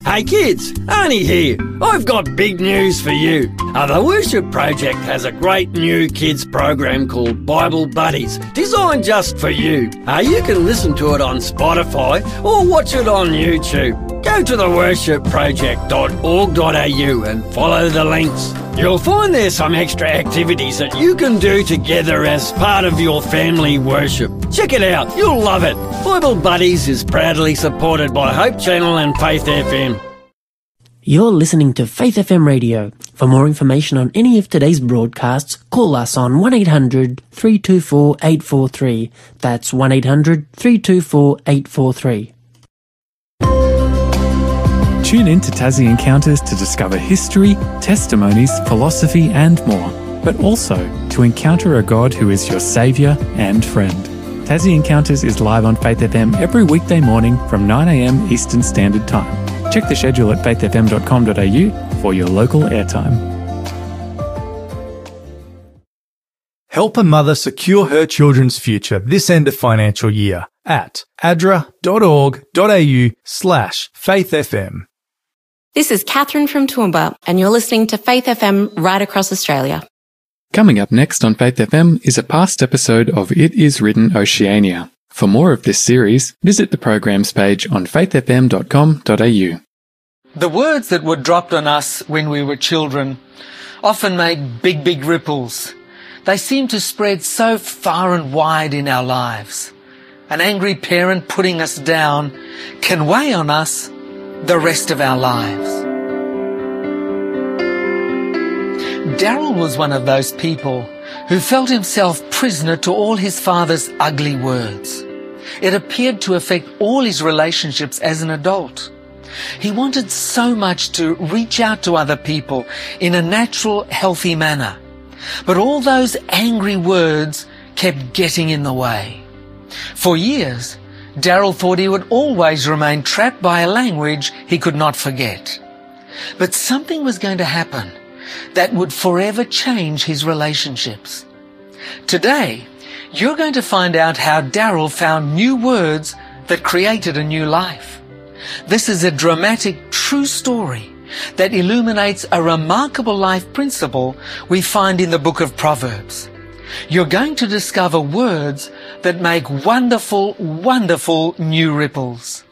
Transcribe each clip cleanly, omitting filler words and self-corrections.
Hey kids, Arnie here. I've got big news for you. The Worship Project has a great new kids program called Bible Buddies, designed just for you. You can listen to it on Spotify or watch it on YouTube. Go to theworshipproject.org.au and follow the links. You'll find there's some extra activities that you can do together as part of your family worship. Check it out, you'll love it. Bible Buddies is proudly supported by Hope Channel and Faith FM. You're listening to Faith FM Radio. For more information on any of today's broadcasts, call us on 1-800-324-843. That's 1-800-324-843. Tune in to Tassie Encounters to discover history, testimonies, philosophy and more, but also to encounter a God who is your saviour and friend. Tassie Encounters is live on Faith FM every weekday morning from 9 a.m. Eastern Standard Time. Check the schedule at faithfm.com.au for your local airtime. Help a mother secure her children's future this end of financial year at adra.org.au/faithfm. This is Catherine from Toowoomba, and you're listening to Faith FM right across Australia. Coming up next on Faith FM is a past episode of It Is Written Oceania. For more of this series, visit the programs page on faithfm.com.au. The words that were dropped on us when we were children often make big ripples. They seem to spread so far and wide in our lives. An angry parent putting us down can weigh on us the rest of our lives. Daryl was one of those people who felt himself prisoner to all his father's ugly words. It appeared to affect all his relationships as an adult. He wanted so much to reach out to other people in a natural, healthy manner. But all those angry words kept getting in the way. For years, Daryl thought he would always remain trapped by a language he could not forget. But something was going to happen that would forever change his relationships. Today, you're going to find out how Daryl found new words that created a new life. This is a dramatic, true story that illuminates a remarkable life principle we find in the book of Proverbs. You're going to discover words that make wonderful new ripples.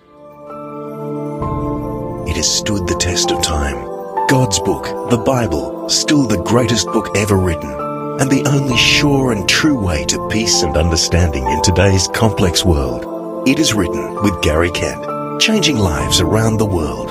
It has stood the test of time. God's book, the Bible, still the greatest book ever written, and the only sure and true way to peace and understanding in today's complex world. It is written with Gary Kent, changing lives around the world.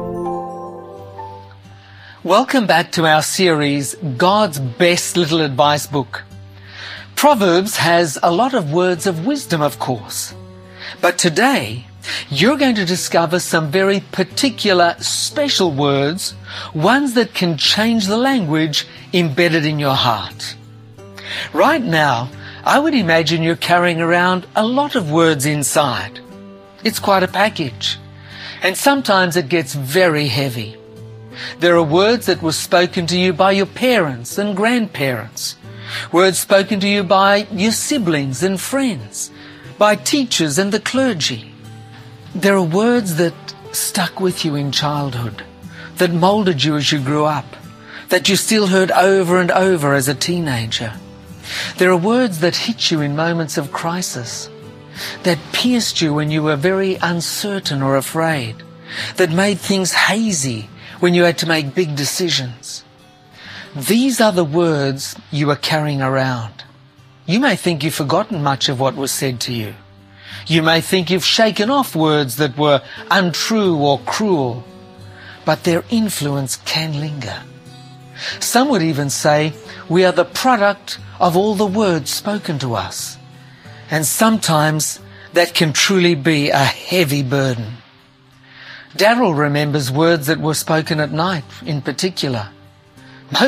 Welcome back to our series, God's Best Little Advice Book. Proverbs has a lot of words of wisdom, of course. But today, you're going to discover some very particular, special words, ones that can change the language embedded in your heart. Right now, I would imagine you're carrying around a lot of words inside. It's quite a package, and sometimes it gets very heavy. There are words that were spoken to you by your parents and grandparents, words spoken to you by your siblings and friends, by teachers and the clergy. There are words that stuck with you in childhood, that molded you as you grew up, that you still heard over and over as a teenager. There are words that hit you in moments of crisis, that pierced you when you were very uncertain or afraid, that made things hazy when you had to make big decisions. These are the words you are carrying around. You may think you've forgotten much of what was said to you. You may think you've shaken off words that were untrue or cruel, but their influence can linger. Some would even say we are the product of all the words spoken to us, and sometimes that can truly be a heavy burden. Daryl remembers words that were spoken at night in particular.